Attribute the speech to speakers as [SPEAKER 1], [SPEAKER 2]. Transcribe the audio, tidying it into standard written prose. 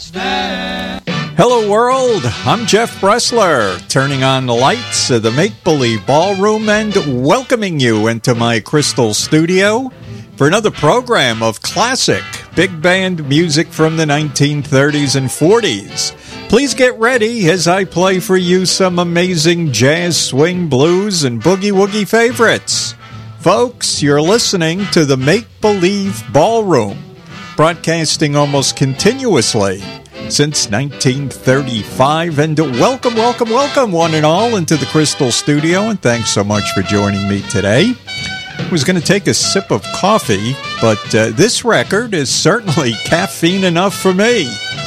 [SPEAKER 1] Hello, world. I'm Jeff Bressler, turning on the lights of the Make Believe Ballroom and welcoming you into my crystal studio for another program of classic big band music from the 1930s and 40s. Please get ready as I play for you some amazing jazz, swing, blues, and boogie-woogie favorites. Folks, you're listening to the Make Believe Ballroom, broadcasting almost continuously since 1935. And welcome, one and all, into the Crystal Studio, and thanks so much for joining me today. I was going to take a sip of coffee, but this record is certainly caffeine enough for me.